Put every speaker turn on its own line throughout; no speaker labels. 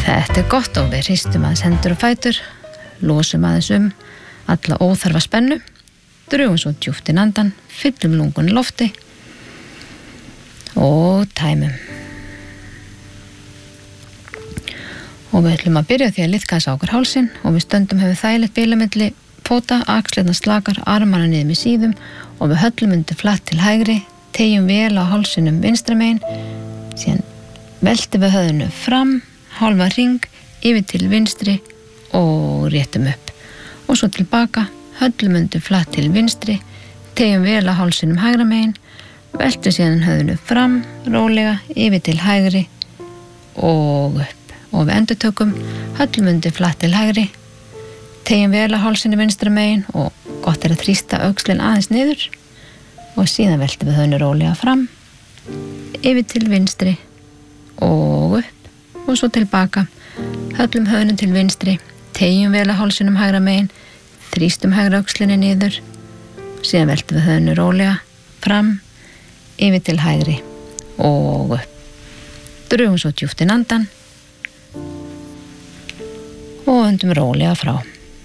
Þetta gott og við hristum aðeins hendur og fætur, losum aðeins alla óþarfa spennu, drögum svo djúpt inn andan, fyllum lungun lofti og tæmum. Og við ætlum að byrja því að liðka þess á okkur hálsinn og við stöndum hefur þægilegt bil á milli fóta, axlirnar slakar, armana niður með síðum og við höllum undir flatt til hægri, teygjum vel á hálsinum vinstra megin, síðan veltum við höfðinu fram, hálfa hring, yfir til vinstri og réttum upp. Og svo tilbaka, höllum undir flatt til vinstri, teygjum vel á hálsinum hægra megin, veltum síðan höfðinu fram, rólega, yfir til hægri og upp. Og við endurtökum, höllum undir flatt til hægri, teygjum vel á hálsinum vinstra megin og gott að þrýsta öxlin aðeins niður og síðan veltum við höfðinu rólega fram, yfir til vinstri og upp og svo tilbaka, höllum höfðinu til vinstri, teygjum vel á hálsinum hægra megin, þrýstum hægra öxlinni niður, síðan veltum við höfðinu rólega fram, yfir til hægri og upp. Drögum svo djúpt inn andan og öndum rólega frá.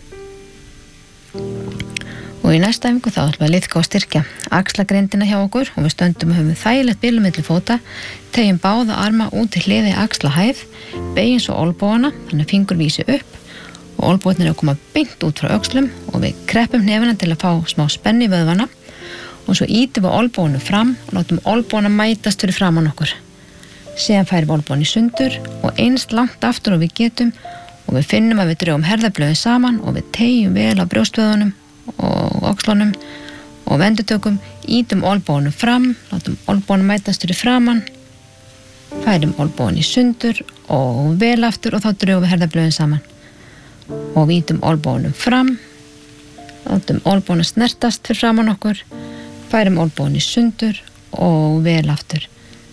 Og í næsta æfingu þá ætlum við að liðka og styrkja axlagrindina hjá okkur og við stöndum og höfum þægilegt bil á milli fóta, teygjum báða arma út til hliða í axlahæð, beygjum svo olnbogana þannig að fingur vísi upp og olnbogarnir eru að koma beint út frá öxlum og við kreppum hnefana til að fá smá spennu í vöðvana og svo ýtum við olnboganu fram og látum olnbogana mætast fyrir framan okkur. Síðan færum við olnbogan í sundur og eins langt aftur og við getum og við finnum að við drögum herðablöðin saman og við teygjum vel á brjóstvöðunum og öxlunum og endurtökum, ýtum olnboganum fram, látum olnboganum mætast fyrir framan, færum olnbogan í sundur og vel aftur og þá drögum við herðablöðin saman og við ýtum olnboganum fram, látum olnboganum snertast fyrir framan okkur, færum olnbogan í sundur og vel aftur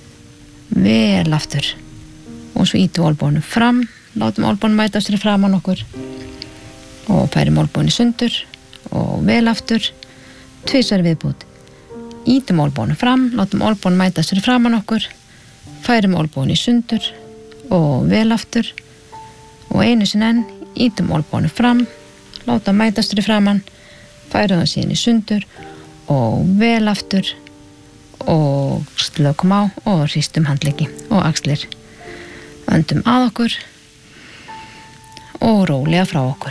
og svo ýtum olnboganum fram, látum olnboganum mætast fyrir framan okkur og færum olnbogan í sundur og vel aftur, tvisvar viðbútt. Ýtum olnboganum fram, látum olnboganum mætast fyrir framan okkur, færum olnbogan í sundur og vel aftur og einu sinni enn, ýtum olnboganum fram, látum mætast fyrir framan, færum það síðan í sundur og vel aftur og slökum á og hristum handleggi og axlir. Öndum að okkur og rólega frá okkur.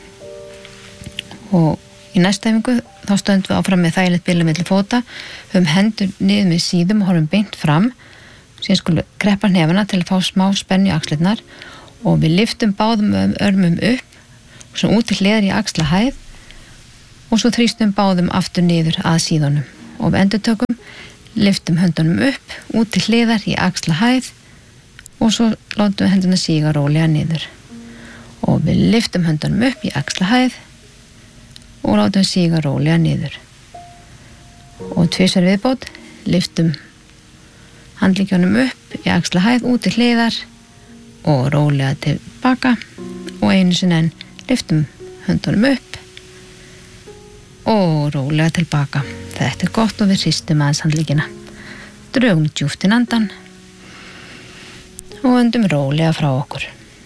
Og í næsta æfingu þá stöndum við áfram með þægilegt bil á milli fóta, höfum hendur niður með síðum og horfum beint fram, síðan skulum kreppa hnefana til að fá smá spennu í axlirnar og við lyftum báðum örmum upp og svo út til hliðar í axlahæð og svo þrýstum báðum aftur niður að síðunum og við endurtökum, lyftum höndunum upp út til hliðar í axlahæð og svo látum við hendurna síga rólega niður og við lyftum höndunum upp í axlahæð og látum síga rólega niður og tvisvar viðbót, lyftum handleggjónum upp í axlahæð út til hliðar og rólega tilbaka og einu sinni enn lyftum höndunum upp og rólega tilbaka. Þetta gott og við hristum aðeins handleggina, drögum djúpt inn andan og öndum rólega frá okkur.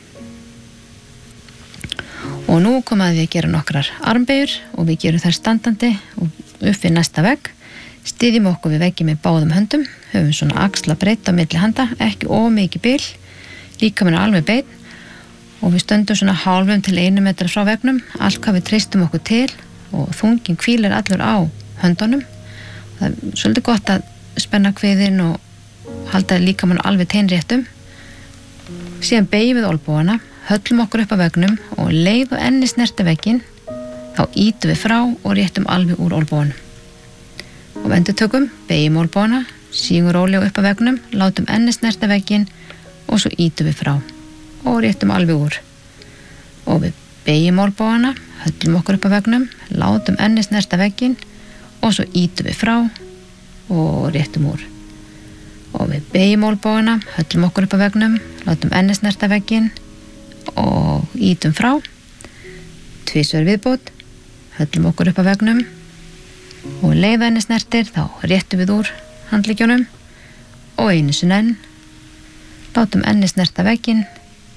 Og nú komaði við að gera nokkrar armbeygjur og við gerum þær standandi og upp við næsta vegg, styðjum okkur við veggi með báðum höndum, höfum svona axla breidd á milli handa, ekki of mikið bil, líkaminn alveg beinn og við stöndum svona hálfum til 1 metra frá veggnum, allt hvað við treystum okkur til og þunginn hvílir allur á höndunum. Það er svolítið gott að spenna kviðinn og halda líkamann alveg teinréttum. Síðan beygjum við olnbogana, höllum okkur upp á veggnum og leið og enni snerti vegginn, þá ýtum við frá og réttum alveg úr olnboganum. Og við endurtökum, beygjum olnbogana, sígum rólega upp á veggnum, látum enni snerti vegginn og svo ýtum við frá og réttum alveg úr. Og við beygjum olnbogana, höllum okkur upp á veggnum, látum enni snerta vegginn og svo ýtum við frá og réttum úr. Og við beygjum olnbogana, höllum okkur upp á veggnum, látum enni snerta vegginn og ýtum frá, tvisvar viðbót, höllum okkur upp á veggnum og leið enni snertir þá réttum við úr handleggjónum og einu sinni enn, látum enni snerta vegginn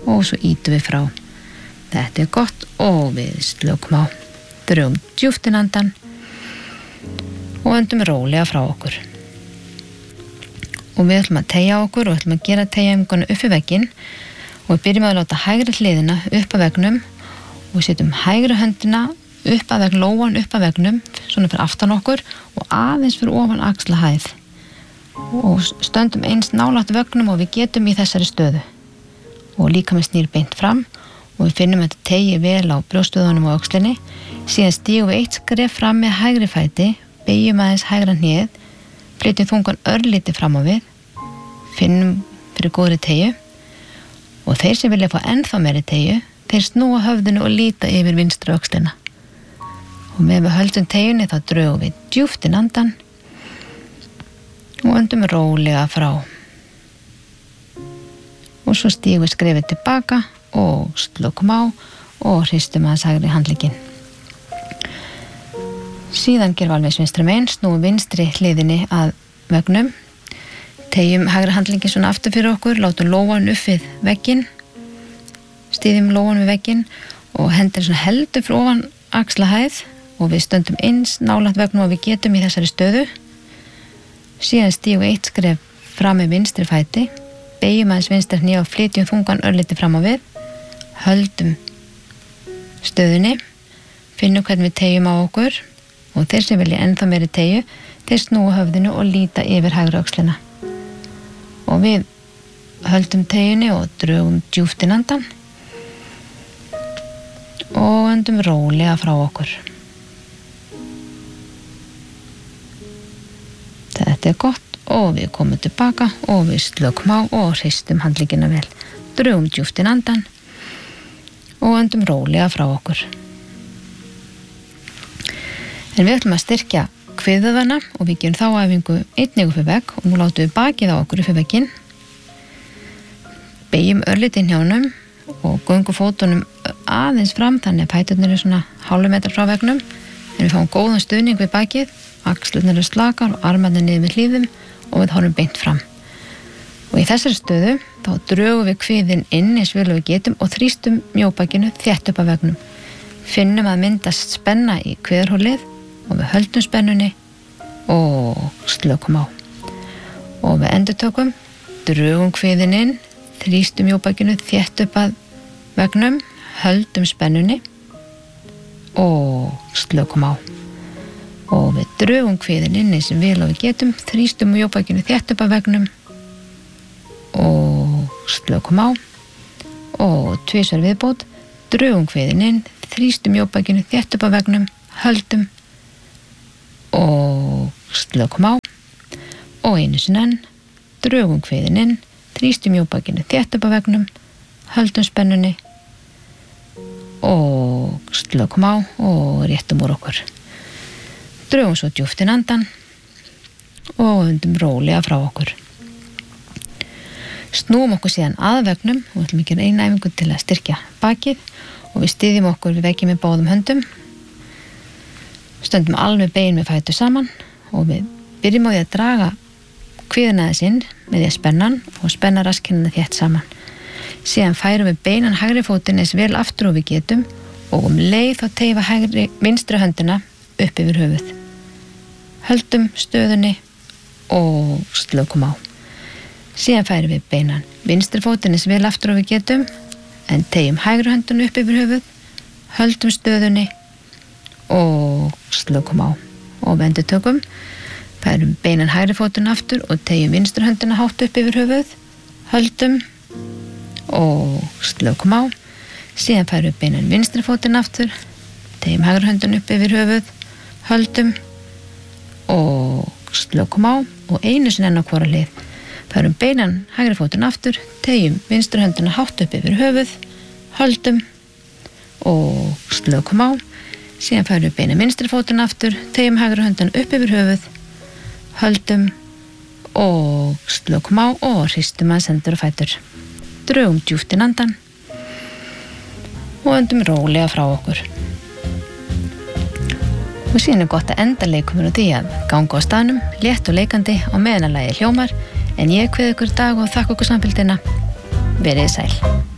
og svo ítum við frá. Þetta gott og við slökum á. Drögum djúpt inn andann og öndum rólega frá okkur. Og við ætlum að teygja okkur og ætlum að gera teygjaæfinguna upp í vegginn og við byrjum að láta hægri hliðina upp að veggnum og við setjum hægri höndina upp að vegg, lóan upp að veggnum, svona fyrir aftan okkur og aðeins fyrir ofan axlahæð og stöndum eins nálægt veggnum og við getum í þessari stöðu og líka með snýr beint fram og við finnum að þetta teygir vel á brjóststöðunum og öxlinni. Síðan stígum við eitt skref fram með hægri fæti, beygjum aðeins hægra hnéð, flytjum þungan örlítið fram á við, finnum fyrir góðri teygju og þeir sem vilja fá ennþá meiri teygju, þeir snúa höfðinu og líta yfir vinstri öxlina. Og með við höldum teygjunni þá drögum við djúpt inn andann og öndum rólega frá. Og svo stígum við skrefið tilbaka og slökum á og hristum aðeins hægri handlegginn. Síðan gerum við alveg vinstri megin, snúum vinstri hliðinni að veggnum, teygjum hægri handlegginn svona aftur fyrir okkur, látum lóan upp við vegginn, stíðum lóan við vegginn og hendur svona heldur fyrir ofan axlahæð og við stöndum eins nálægt veggnum og við getum í þessari stöðu. Síðan stígum við eitt skref fram með vinstri fæti, beygjum aðeins vinstri hné og flytjum þungan örlítið fram á við, höldum stöðunni, finnum hvernig við teygjum á okkur og þeir sem vilja ennþá meiri teygju, þeir snúa höfðinu og líta yfir hægri öxlina. Og við höldum teygjunni og drögum djúpt inn andann og öndum rólega frá okkur. Þetta gott og við komum tilbaka og við slökum á og hristum handleggina vel. Drögum djúpt inn andann og öndum rólega frá okkur. En við ætlum að styrkja kviðvöðvana og við gerum þá æfingu einnig upp í vegg og nú látum við bakið á okkur upp í vegginn. Beygjum örlítið hnjánum og göngum fótunum aðeins fram þannig að fæturnir eru svona hálfu metra frá veggnum en við fáum góðan stuðning við bakið, axlirnar eru slakar og armarnir niður við hlífum og við horfum beint fram. Og í þessari stöðu þá drögum við kviðinn inn eins vel og við getum og þrýstum mjóbakinu þétt upp að veggnum. Finnum að myndast spenna í kviðarhólið og við höldum spennunni og slökum á. Og við endurtökum, drögum kviðinn inn, þrýstum mjóbakinu þétt upp að veggnum, höldum spennunni og slökum á. Og við drögum kviðinn inn eins vel og við getum, þrýstum mjóbakinu þétt upp að veggnum og slökum á. Og tvisvar viðbót, drögum kviðinn inn, þrýstum mjóbakinu þétt upp að veggnum, höldum og slökum á og einu sinni enn, drögum kviðinn inn, þrýstum mjóbakinu þétt upp að veggnum, höldum spennunni og slökum á og réttum úr okkur. Drögum svo djúpt inn andann og öndum rólega frá okkur. Snúum okkur síðan að veggnum og ætlum að gera eina æfingu til að styrkja bakið og við styðjum okkur við vegginn með báðum höndum. Stöndum alveg bein með fætur saman og við byrjum á því að draga kviðina aðeins inn með því að spennan og spenna raskinnina þétt saman. Síðan færum við beinan hægri fótinn eins vel aftur og við getum og leið þá teyfa vinstri höndina upp yfir höfuð. Höldum stöðunni og slökum á. Síðan færum við beinan vinstri fótinn eins vel aftur og við getum en teyjum hægri höndina upp yfir höfuð, höldum stöðunni og slökum á. Og við endurtökum, færum beinan hægri fótinn aftur og teyjum vinstri höndina hátt upp yfir höfuð, höldum og slökum á. Síðan færum við beinan vinstri fótinn aftur, teyjum hægri höndina upp yfir höfuð, höldum og slökum á og einu sinni enn á hvora hlið. Færum beinan hægri fótinn aftur, teyjum vinstri höndina hátt upp yfir höfuð, höldum og slökum á. Síðan færum við beinan vinstri fótinn aftur, teyjum hægri höndina upp yfir höfuð, höldum og slökum á og hristum aðeins hendur og fætur. Drögum djúpt inn andann og öndum rólega frá okkur. Og síðan gott að enda leikumur á því að ganga á staðnum, létt og leikandi á meðan að lagið hljómar, en ég kveð ykkur í dag og þakka ykkur samfylgdina. Verið sæl.